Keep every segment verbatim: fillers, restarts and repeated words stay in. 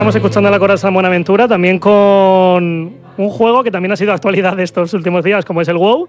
Estamos escuchando la coraza Buenaventura, también con un juego que también ha sido actualidad de estos últimos días, como es el WoW,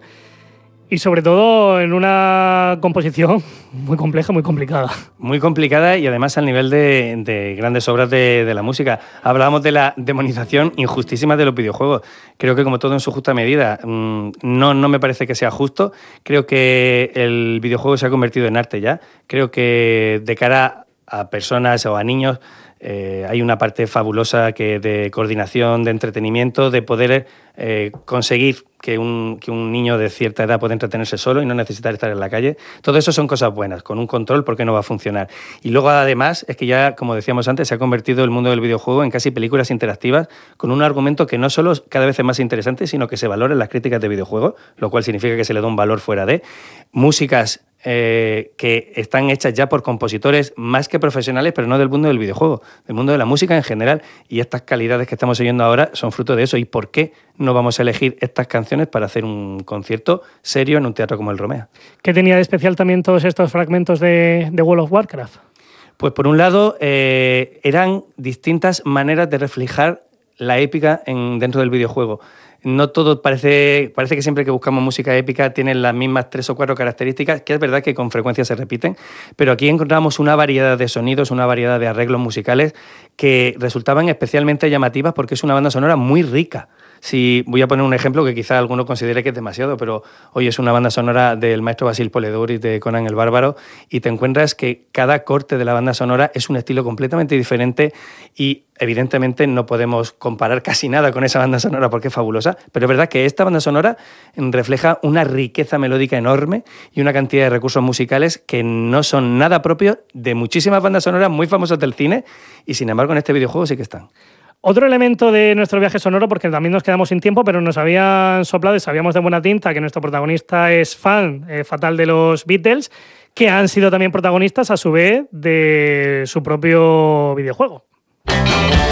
y sobre todo en una composición muy compleja, muy complicada. Muy complicada y además al nivel de, de grandes obras de, de la música. Hablábamos de la demonización injustísima de los videojuegos. Creo que como todo en su justa medida, no, no me parece que sea justo. Creo que el videojuego se ha convertido en arte ya. Creo que de cara a personas o a niños, Eh, hay una parte fabulosa que de coordinación, de entretenimiento, de poder eh, conseguir que un, que un niño de cierta edad pueda entretenerse solo y no necesitar estar en la calle. Todo eso son cosas buenas. Con un control, ¿por qué no va a funcionar? Y luego, además, es que ya, como decíamos antes, se ha convertido el mundo del videojuego en casi películas interactivas con un argumento que no solo cada vez es más interesante, sino que se valora en las críticas de videojuegos, lo cual significa que se le da un valor fuera de músicas Eh, que están hechas ya por compositores más que profesionales, pero no del mundo del videojuego, del mundo de la música en general, y estas calidades que estamos oyendo ahora son fruto de eso. ¿Y por qué no vamos a elegir estas canciones para hacer un concierto serio en un teatro como el Romea? ¿Qué tenía de especial también todos estos fragmentos de, de World of Warcraft? Pues por un lado eh, eran distintas maneras de reflejar la épica en, dentro del videojuego. No todo parece, parece que siempre que buscamos música épica tienen las mismas tres o cuatro características, que es verdad que con frecuencia se repiten, pero aquí encontramos una variedad de sonidos, una variedad de arreglos musicales que resultaban especialmente llamativas porque es una banda sonora muy rica. Si voy a poner un ejemplo que quizá alguno considere que es demasiado, pero hoy es una banda sonora del maestro Basil Poledouris de Conan el Bárbaro y te encuentras que cada corte de la banda sonora es un estilo completamente diferente y evidentemente no podemos comparar casi nada con esa banda sonora porque es fabulosa, pero es verdad que esta banda sonora refleja una riqueza melódica enorme y una cantidad de recursos musicales que no son nada propios de muchísimas bandas sonoras muy famosas del cine y sin embargo en este videojuego sí que están. Otro elemento de nuestro viaje sonoro, porque también nos quedamos sin tiempo, pero nos habían soplado y sabíamos de buena tinta que nuestro protagonista es fan eh, fatal de los Beatles, que han sido también protagonistas a su vez de su propio videojuego.